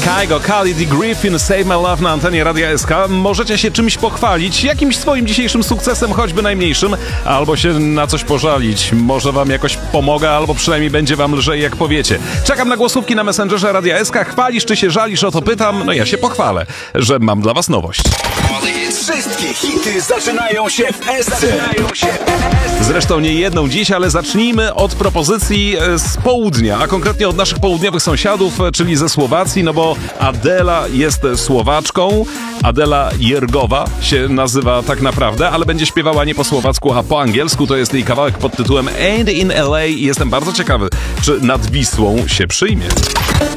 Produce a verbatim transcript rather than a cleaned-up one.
Kygo, Khalid i Griffin, Save My Love na antenie Radia S K. Możecie się czymś pochwalić, jakimś swoim dzisiejszym sukcesem, choćby najmniejszym, albo się na coś pożalić. Może wam jakoś pomogę, albo przynajmniej będzie wam lżej, jak powiecie. Czekam na głosówki na Messengerze Radia S K. Chwalisz czy się żalisz, o to pytam. No ja się pochwalę, że mam dla was nowość. Wszystkie hity zaczynają się w S C. Zresztą nie jedną dziś, ale zacznijmy od propozycji z południa, a konkretnie od naszych południowych sąsiadów, czyli ze Słowacji, no bo Adela jest Słowaczką. Adela Jergowa się nazywa tak naprawdę, ale będzie śpiewała nie po słowacku, a po angielsku. To jest jej kawałek pod tytułem Ain't in L A i jestem bardzo ciekawy, czy nad Wisłą się przyjmie.